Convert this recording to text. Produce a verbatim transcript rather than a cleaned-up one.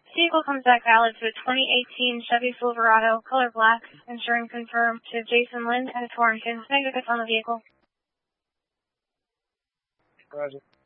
Vehicle comes back valid to a twenty eighteen Chevy Silverado, color black, insurance confirmed to Jason Lynn at Torrington. Can I get this on the vehicle? Roger.